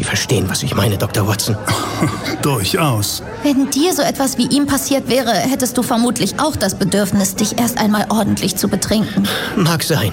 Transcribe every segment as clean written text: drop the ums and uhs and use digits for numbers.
Sie verstehen, was ich meine, Dr. Watson. Durchaus. Wenn dir so etwas wie ihm passiert wäre, hättest du vermutlich auch das Bedürfnis, dich erst einmal ordentlich zu betrinken. Mag sein.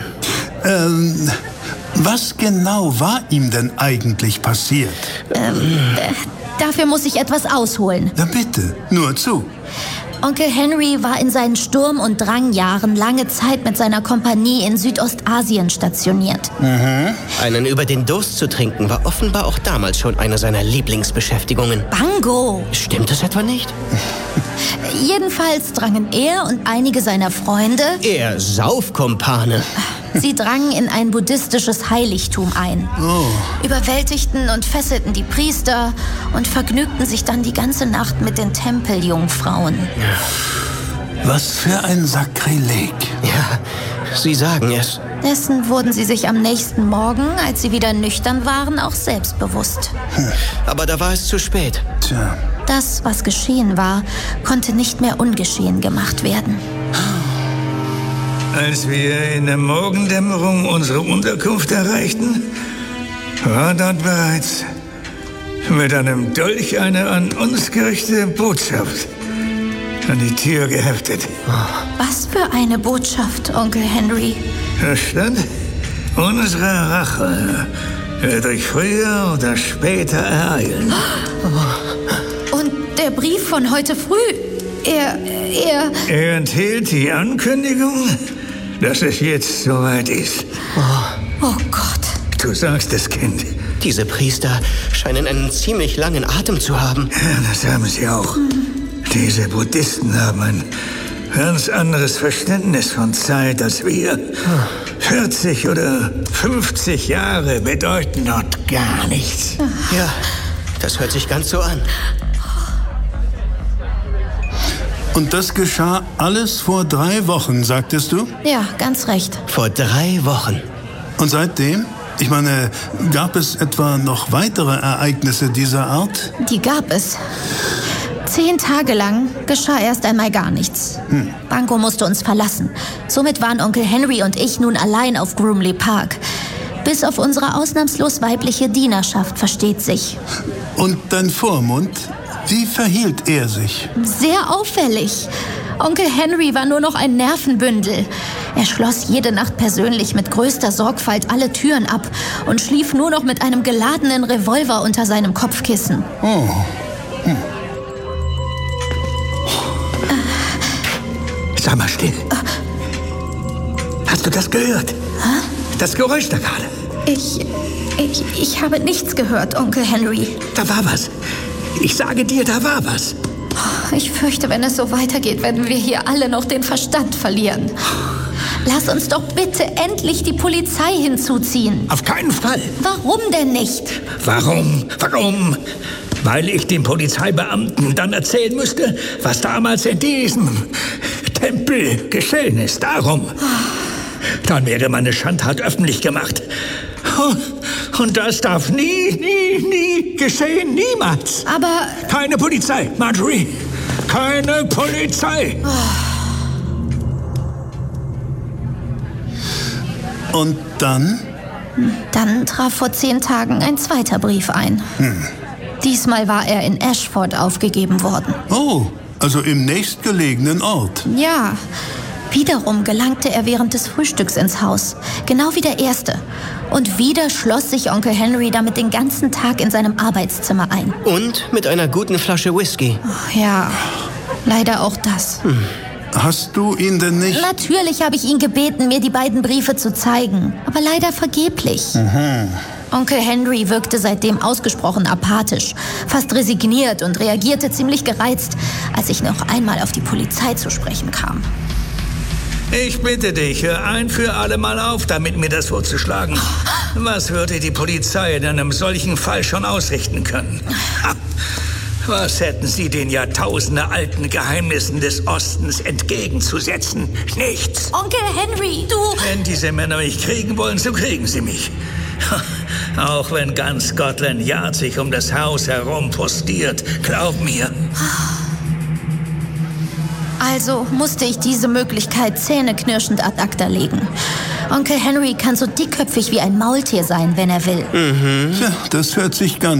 Was genau war ihm denn eigentlich passiert? Dafür muss ich etwas ausholen. Na bitte, nur zu. Onkel Henry war in seinen Sturm- und Drangjahren lange Zeit mit seiner Kompanie in Südostasien stationiert. Einen über den Durst zu trinken war offenbar auch damals schon eine seiner Lieblingsbeschäftigungen. Bango! Stimmt es etwa nicht? Jedenfalls drangen er und einige seiner Freunde, Er Saufkumpane. sie drangen in ein buddhistisches Heiligtum ein, überwältigten und fesselten die Priester und vergnügten sich dann die ganze Nacht mit den Tempeljungfrauen. Was für ein Sakrileg. Ja, Sie sagen es. Dessen wurden sie sich am nächsten Morgen, als sie wieder nüchtern waren, auch selbst bewusst. Aber da war es zu spät. Tja, Das, was geschehen war, konnte nicht mehr ungeschehen gemacht werden. Als wir in der Morgendämmerung unsere Unterkunft erreichten, war dort bereits mit einem Dolch eine an uns gerichtete Botschaft an die Tür geheftet. Was für eine Botschaft, Onkel Henry. Da stand, unsere Rache wird euch früher oder später ereilen. Und der Brief von heute früh, Er enthielt die Ankündigung, dass es jetzt soweit ist. Oh Gott. Du sagst es, Kind. Diese Priester scheinen einen ziemlich langen Atem zu haben. Ja, das haben sie auch. Diese Buddhisten haben ein ganz anderes Verständnis von Zeit als wir. 40 oder 50 Jahre bedeuten dort gar nichts. Ja, das hört sich ganz so an. und das geschah alles vor 3 Wochen, sagtest du? Ja, ganz recht. Vor 3 Wochen. Und seitdem? Ich meine, gab es etwa noch weitere Ereignisse dieser Art? Die gab es. 10 Tage lang geschah erst einmal gar nichts. Banco musste uns verlassen. Somit waren Onkel Henry und ich nun allein auf Groomley Park. Bis auf unsere ausnahmslos weibliche Dienerschaft, versteht sich. Und dein Vormund? Wie verhielt er sich? Sehr auffällig. Onkel Henry war nur noch ein Nervenbündel. Er schloss jede Nacht persönlich mit größter Sorgfalt alle Türen ab und schlief nur noch mit einem geladenen Revolver unter seinem Kopfkissen. Oh. Sag mal still. Hast du das gehört? Das Geräusch da gerade. Ich habe nichts gehört, Onkel Henry. Da war was. Ich sage dir, da war was. Ich fürchte, wenn es so weitergeht, werden wir hier alle noch den Verstand verlieren. Lass uns doch bitte endlich die Polizei hinzuziehen. Auf keinen Fall. Warum denn nicht? Warum? Warum? Weil ich dem Polizeibeamten dann erzählen müsste, was damals in diesem Tempel geschehen ist. Darum. Dann wäre meine Schandtat öffentlich gemacht. Und das darf nie geschehen. Niemals. Aber Keine Polizei, Marjorie. Keine Polizei. Und dann? dann traf vor 10 Tagen ein zweiter Brief ein. Diesmal war er in Ashford aufgegeben worden. Oh, also im nächstgelegenen Ort. Ja, wiederum gelangte er während des Frühstücks ins Haus, genau wie der erste. Und wieder schloss sich Onkel Henry damit den ganzen Tag in seinem Arbeitszimmer ein. Und mit einer guten Flasche Whisky. Ja, leider auch das. Hast du ihn denn nicht? Natürlich habe ich ihn gebeten, mir die beiden Briefe zu zeigen, aber leider vergeblich. Onkel Henry wirkte seitdem ausgesprochen apathisch, fast resigniert und reagierte ziemlich gereizt, als ich noch einmal auf die Polizei zu sprechen kam. Ich bitte dich, hör ein für alle Mal auf, damit mir das vorzuschlagen. Was würde die Polizei in einem solchen Fall schon ausrichten können? Ha! Was hätten sie den jahrtausendealten Geheimnissen des Ostens entgegenzusetzen? Nichts. Onkel Henry, du... Wenn diese Männer mich kriegen wollen, so kriegen sie mich. Auch wenn ganz Scotland Yard sich um das Haus herum postiert, glaub mir. Also musste ich diese Möglichkeit zähneknirschend ad acta legen. Onkel Henry kann so dickköpfig wie ein Maultier sein, wenn er will. Tja, das hört sich ganz